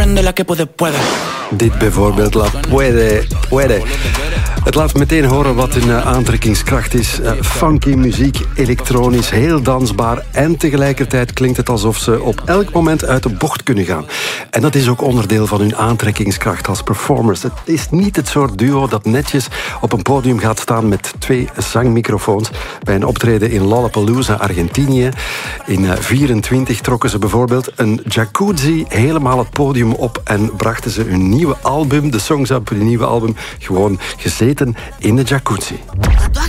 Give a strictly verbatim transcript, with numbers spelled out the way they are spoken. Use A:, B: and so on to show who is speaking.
A: grande, la que puede, puede.
B: Dit bijvoorbeeld, la puede, puede. Het laat meteen horen wat hun uh, aantrekkingskracht is. Uh, funky muziek, elektronisch, heel dansbaar. En tegelijkertijd klinkt het alsof ze op elk moment uit de bocht kunnen gaan. En dat is ook onderdeel van hun aantrekkingskracht als performers. Het is niet het soort duo dat netjes op een podium gaat staan met twee zangmicrofoons. Bij een optreden in Lollapalooza, Argentinië. In uh, vierentwintig trokken ze bijvoorbeeld een jacuzzi helemaal het podium op en brachten ze hun nieuwe album, de songs op hun nieuwe album, gewoon gezeten in de jacuzzi.